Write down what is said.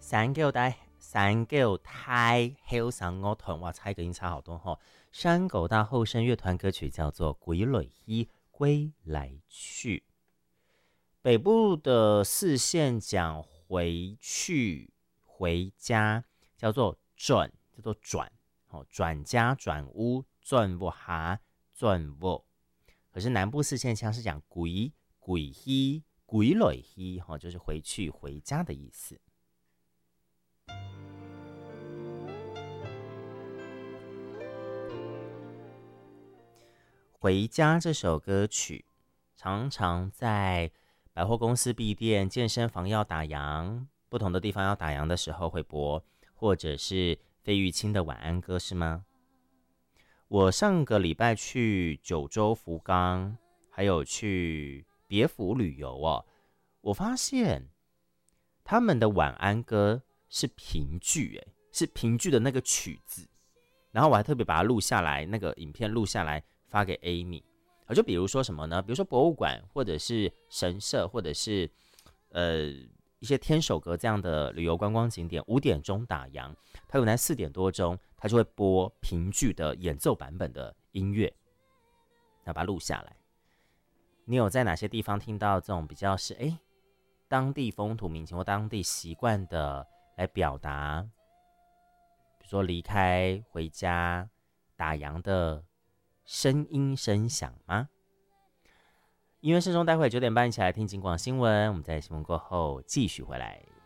三九大后生乐团，哇，差一个音差好多哈。山狗大后生乐团歌曲叫做《归来兮》，归来去。北部的四县讲回去回家叫做转，转家转屋转不哈转不。可是南部四县腔是讲归兮归来兮，就是回去回家的意思。回家这首歌曲常常在百货公司闭店、健身房要打烊、不同的地方要打烊的时候会播，或者是费玉清的晚安歌，是吗？我上个礼拜去九州福冈，还有去别府旅游哦，我发现他们的晚安歌是评剧，是评剧的那个曲子，然后我还特别把它录下来，那个影片录下来发给 Amy。就比如说什么呢？比如说博物馆，或者是神社，或者是一些天守阁这样的旅游观光景点，5点钟打烊，它可能4点多钟，它就会播评剧的演奏版本的音乐，要把它录下来。你有在哪些地方听到这种比较是当地风土民情或当地习惯的来表达，比如说离开、回家、打烊的声音声响吗？音乐声中，待会9点半一起来听警广新闻。我们在新闻过后继续回来。